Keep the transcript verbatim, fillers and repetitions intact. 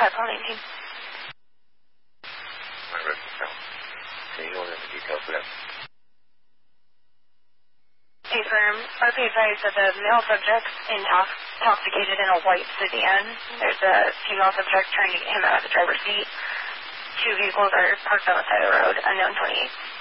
five call nineteen. My reference now. Can you go into the details for that? Hey, firm. R P five said the male subject intoxicated in a white sedan. There's a female subject trying to get him out of the driver's seat. Two vehicles are parked on the side of the road, unknown twenty-eight.